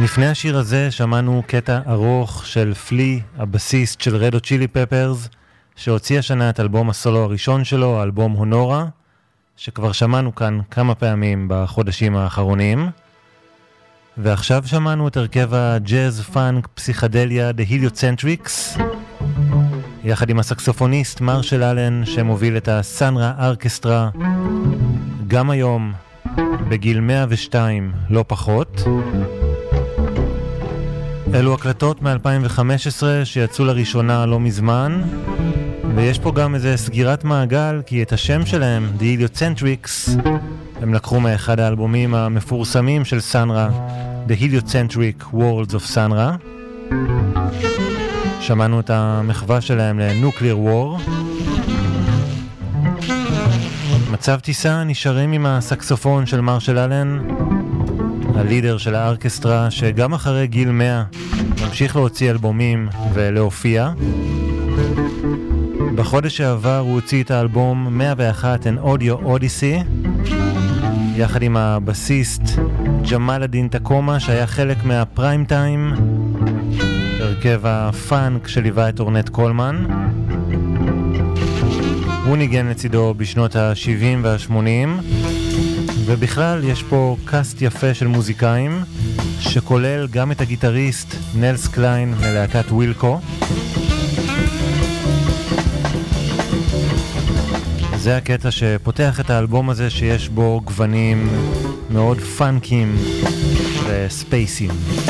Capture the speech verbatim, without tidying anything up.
לפני השיר הזה שמענו קטע ארוך של פלי, הבסיסט של רד הוט צ'ילי פפרס, שהוציא השנה את אלבום הסולו הראשון שלו, האלבום הונורה, שכבר שמענו כאן כמה פעמים בחודשים האחרונים. ועכשיו שמענו את הרכב הג'אז, פאנק, פסיכדליה, The Heliocentrics, יחד עם הסקסופוניסט מרשל אלן, שמוביל את הסנרה ארקסטרה, גם היום, בגיל מאה ושתיים, לא פחות. אלו הקלטות מ-אלפיים וחמש עשרה שיצאו לראשונה לא מזמן, ויש פה גם איזה סגירת מעגל, כי את השם שלהם, The Heliocentrics, הם לקחו מאחד האלבומים המפורסמים של סנרה, The Heliocentric Worlds of Sanra. שמענו את המחווה שלהם ל-Nuclear War. מצב טיסה נשארים עם הסקסופון של מרשל אלן, הלידר של הארקסטרה, שגם אחרי גיל מאה ממשיך להוציא אלבומים ולהופיע. בחודש שעבר הוא הוציא את האלבום מאה ואחת An Audio Odyssey, יחד עם הבסיסט ג'מאל א-דין תקומה, שהיה חלק מהפריים טיים, הרכב הפאנק שליווה את אורנט קולמן. הוא ניגן לצידו בשנות ה-שבעים וה-שמונים, ובכלל יש פה קאסט יפה של מוזיקאים, שכולל גם את הגיטריסט נלס קליין מלהקת ווילקו. זה הקטע שפותח את האלבום הזה, שיש בו גוונים מאוד פאנקים וספייסים.